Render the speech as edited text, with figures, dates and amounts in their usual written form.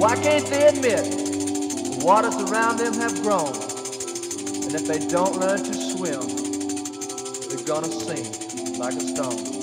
Why can't they admit the waters around them have grown, and if they don't learn to swim, they're gonna sink like a stone?